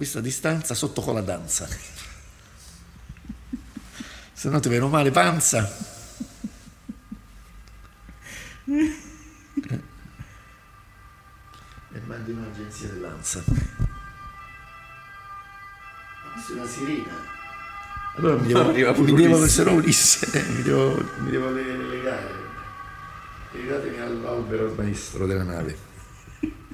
questa distanza sotto con la danza. Se no ti viene male panza. E mandi un'agenzia dell'ANSA. Questa è una sirena. Allora mi devo, se no Ulisse, mi devo legare. Legatemi all'albero maestro della nave.